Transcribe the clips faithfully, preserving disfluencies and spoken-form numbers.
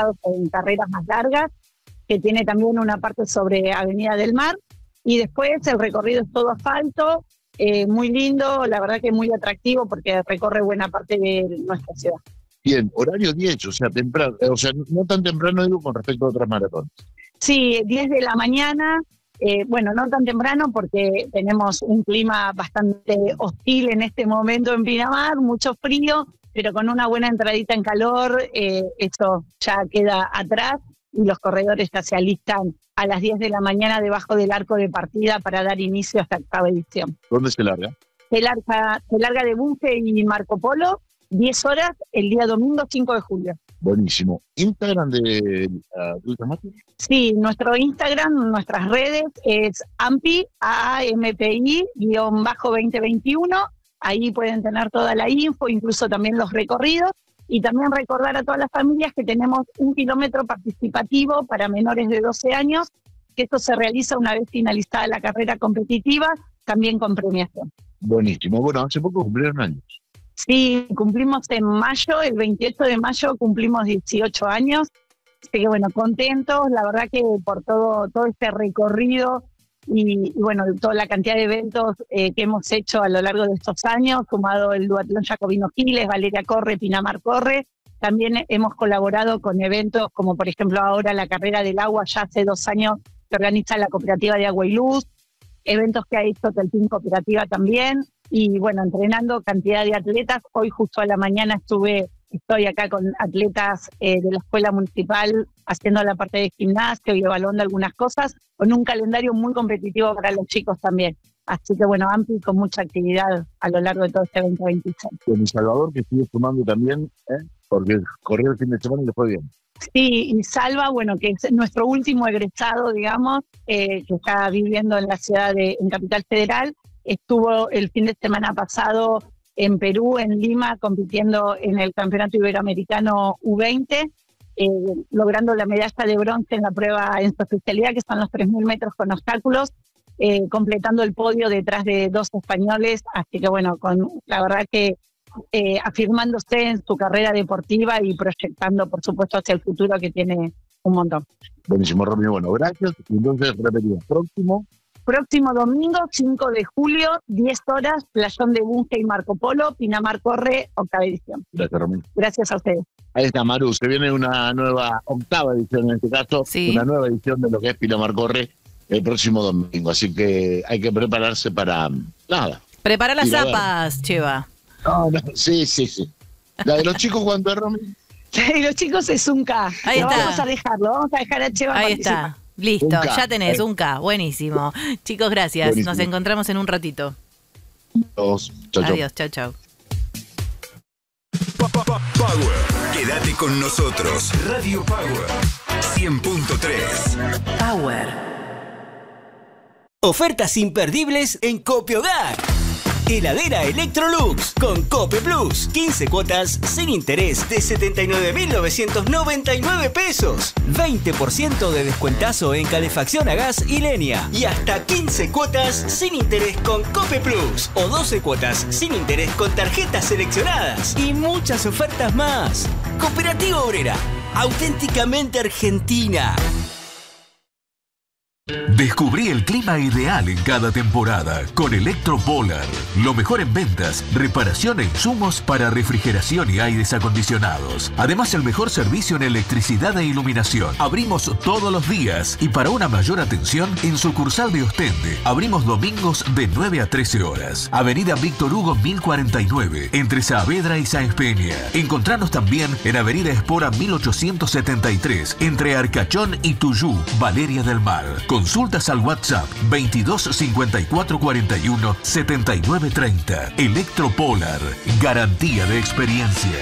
en carreras más largas, que tiene también una parte sobre Avenida del Mar, y después el recorrido es todo asfalto, eh, muy lindo, la verdad que muy atractivo porque recorre buena parte de nuestra ciudad. Bien, horario diez, o sea, temprano, o sea, no tan temprano digo con respecto a otras maratones. Sí, diez de la mañana, eh, bueno, no tan temprano porque tenemos un clima bastante hostil en este momento en Pinamar, mucho frío, pero con una buena entradita en calor, eh, eso ya queda atrás y los corredores ya se alistan a las diez de la mañana debajo del arco de partida para dar inicio a esta octava edición. ¿Dónde se larga? Se larga, se larga de Bunge y Marco Polo, diez horas, el día domingo cinco de julio. Buenísimo. ¿Instagram de Atletas Mati? Sí, nuestro Instagram, nuestras redes es AMPI, A A M P I, guión bajo veinte veintiuno. Ahí pueden tener toda la info, incluso también los recorridos. Y también recordar a todas las familias que tenemos un kilómetro participativo para menores de doce años, que esto se realiza una vez finalizada la carrera competitiva, también con premiación. Buenísimo. Bueno, hace poco cumplieron años. Sí, cumplimos en mayo, el veintiocho de mayo cumplimos dieciocho años, así que bueno, contentos, la verdad que por todo, todo este recorrido y, y bueno, toda la cantidad de eventos eh, que hemos hecho a lo largo de estos años, sumado el Duatlón Jacobino Giles, Valeria Corre, Pinamar Corre, también hemos colaborado con eventos como por ejemplo ahora la Carrera del Agua, ya hace dos años que organiza la Cooperativa de Agua y Luz, eventos que ha hecho Telpin Cooperativa también. Y bueno, entrenando cantidad de atletas. Hoy justo a la mañana estuve, estoy acá con atletas eh, de la escuela municipal haciendo la parte de gimnasio y evaluando algunas cosas, con un calendario muy competitivo para los chicos también. Así que bueno, AMPI con mucha actividad a lo largo de todo este veinte veintiséis. Con Salvador, que sigue sumando también, ¿eh? Porque corrió el fin de semana y le fue bien. Sí, y Salva, bueno, que es nuestro último egresado, digamos, eh, que está viviendo en la ciudad de, en Capital Federal. Estuvo el fin de semana pasado en Perú, en Lima, compitiendo en el Campeonato Iberoamericano U veinte, eh, logrando la medalla de bronce en la prueba en su especialidad, que son los tres mil metros con obstáculos, eh, completando el podio detrás de dos españoles. Así que bueno, con la verdad que eh, afirmándose en su carrera deportiva y proyectando, por supuesto, hacia el futuro, que tiene un montón. Buenísimo, Romy. Bueno, gracias. Entonces, repetimos, próximo... Próximo domingo, cinco de julio, diez horas, Playón de Bunge y Marco Polo, Pinamar Corre, octava edición. Gracias, Romina. Gracias a ustedes. Ahí está, Maru, se viene una nueva, octava edición en este caso, sí. Una nueva edición de lo que es Pinamar Corre el próximo domingo, así que hay que prepararse para nada. Prepara las zapas, Cheva. No, no, sí, sí, sí. La de los chicos, ¿cuánto es, Romy? La de los chicos es un K. Ahí lo está. Vamos a dejarlo, vamos a dejar a Cheva. Ahí participar. está. Listo, ya tenés eh. un K, buenísimo. Chicos, gracias. Buenísimo. Nos encontramos en un ratito. Todos. Chau, chau. Adiós, chau, chau. Power. Quédate con nosotros. Radio Power cien punto tres. Power. Ofertas imperdibles en Copiogar. Heladera Electrolux con Cope Plus. quince cuotas sin interés de setenta y nueve mil novecientos noventa y nueve pesos. veinte por ciento de descuentazo en calefacción a gas y leña. Y hasta quince cuotas sin interés con Cope Plus. O doce cuotas sin interés con tarjetas seleccionadas. Y muchas ofertas más. Cooperativa Obrera. Auténticamente argentina. Descubrí el clima ideal en cada temporada con Electropolar. Lo mejor en ventas, reparación e insumos para refrigeración y aires acondicionados. Además, el mejor servicio en electricidad e iluminación. Abrimos todos los días y para una mayor atención, en sucursal de Ostende. Abrimos domingos de nueve a trece horas. Avenida Víctor Hugo mil cuarenta y nueve, entre Saavedra y Sáenz Peña. Encontranos también en Avenida Espora mil ochocientos setenta y tres, entre Arcachón y Tuyú, Valeria del Mar. Consultas al WhatsApp veintidós cincuenta y cuatro cuarenta y uno setenta y nueve treinta. Electropolar, garantía de experiencia.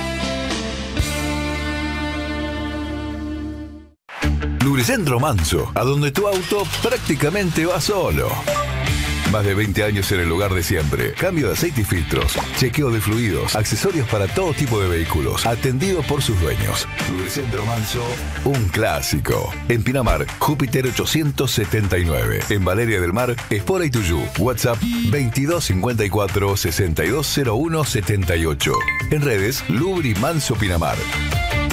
Lubricentro Manso, a donde tu auto prácticamente va solo. Más de veinte años en el lugar de siempre. Cambio de aceite y filtros, chequeo de fluidos, accesorios para todo tipo de vehículos, atendido por sus dueños. Lubricentro Manso, un clásico. En Pinamar, Júpiter ochocientos setenta y nueve. En Valeria del Mar, Espora y Tuyú. WhatsApp veintidós cincuenta y cuatro sesenta y dos cero uno setenta y ocho. En redes, Lubri Manso Pinamar.